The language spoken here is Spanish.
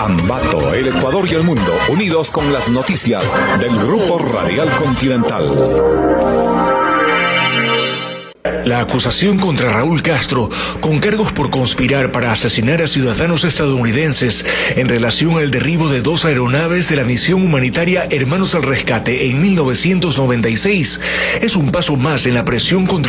Ambato, el Ecuador y el mundo, unidos con las noticias del Grupo Radial Continental. La acusación contra Raúl Castro, con cargos por conspirar para asesinar a ciudadanos estadounidenses en relación al derribo de 2 aeronaves de la misión humanitaria Hermanos al Rescate en 1996, es un paso más en la presión contra